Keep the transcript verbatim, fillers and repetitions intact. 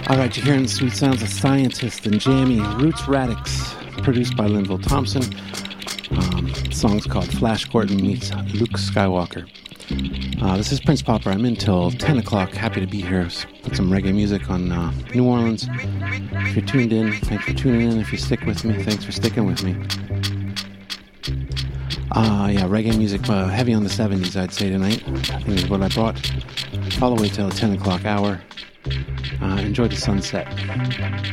All right, you're hearing the sweet sounds of Scientist and Jammy, Roots Radix, produced by Linville Thompson. Um, the song's called Flash Gordon Meets Luke Skywalker. Uh, this is Prince Popper. I'm in till ten o'clock. Happy to be here. Put some reggae music on uh, New Orleans. If you're tuned in, thanks for tuning in. If you stick with me, thanks for sticking with me. Uh, yeah, reggae music, uh, heavy on the seventies, I'd say, tonight. I think is what I brought. All the way till the ten o'clock hour. Uh, enjoy the sunset.